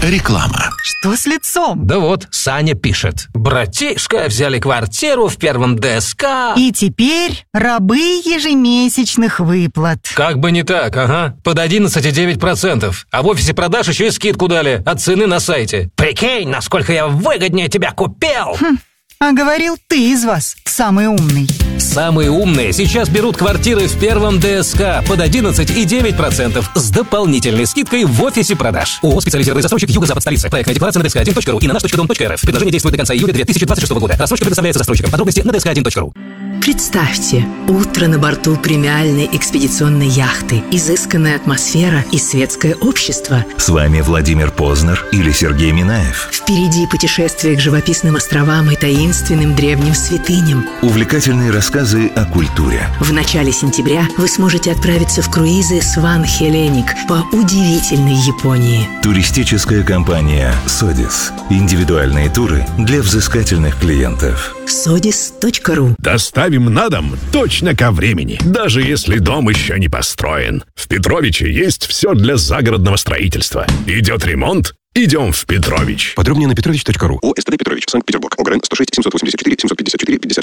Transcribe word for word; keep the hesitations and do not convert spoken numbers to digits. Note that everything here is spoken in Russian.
Реклама. Что с лицом? Да вот, Саня пишет. Братишка, взяли квартиру в первом ДСК. И теперь рабы ежемесячных выплат. Как бы не так, ага. Под одиннадцать целых девять десятых процента. А в офисе продаж еще и скидку дали от цены на сайте. Прикинь, насколько я выгоднее тебя купил. Хм. А говорил, ты из вас самый умный. Самые умные сейчас берут квартиры в первом ДСК под одиннадцать целых девять десятых процента с дополнительной скидкой в офисе продаж. ООО «Специализированный застройщик Юго-Запад столицы». Проектная декларация на дэ эс ка один точка ру и на наш точка дом точка эр эф. Предложение действует до конца июля две тысячи двадцать шестого года. Рассрочка предоставляется застройщикам. Подробности на дэ эс ка один точка ру. Представьте, утро на борту премиальной экспедиционной яхты, изысканная атмосфера и светское общество. С вами Владимир Познер или Сергей Минаев. Впереди путешествие к живописным островам и таинственным древним святыням. Увлекательные рассказы о культуре. В начале сентября вы сможете отправиться в круизы Сван Хеленик по удивительной Японии. Туристическая компания «Содис». Индивидуальные туры для взыскательных клиентов. содис точка ру. Доставим на дом точно ко времени, даже если дом еще не построен. В Петровиче есть все для загородного строительства. Идет ремонт? Идем в Петрович. Подробнее на петрович точка ру. ООО «СТД Петрович», Санкт-Петербург. ОГРН сто шесть семьсот восемьдесят четыре семьсот пятьдесят четыре пятьдесят